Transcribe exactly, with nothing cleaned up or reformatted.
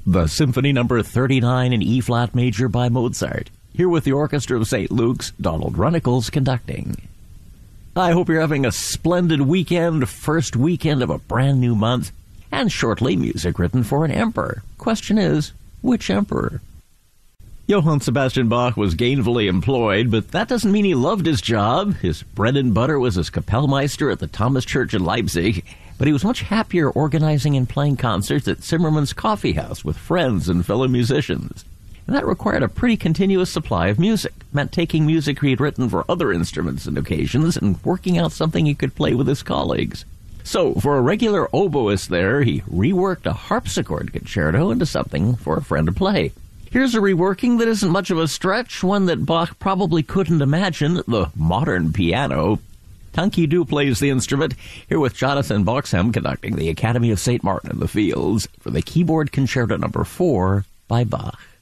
the Symphony Number thirty-nine in E-flat major by Mozart. Here with the Orchestra of Saint Luke's, Donald Runnicles conducting. I hope you're having a splendid weekend, first weekend of a brand new month, and shortly music written for an emperor. Question is, which emperor? Johann Sebastian Bach was gainfully employed, but that doesn't mean he loved his job. His bread and butter was as Kapellmeister at the Thomas Church in Leipzig, but he was much happier organizing and playing concerts at Zimmermann's Coffee House with friends and fellow musicians. And that required a pretty continuous supply of music, meant taking music he had written for other instruments and occasions and working out something he could play with his colleagues. So, for a regular oboist there, he reworked a harpsichord concerto into something for a friend to play. Here's a reworking that isn't much of a stretch, one that Bach probably couldn't imagine, the modern piano. Tunky Doo plays the instrument, here with Jonathan Boxham conducting the Academy of Saint Martin in the Fields for the Keyboard Concerto Number four by Bach.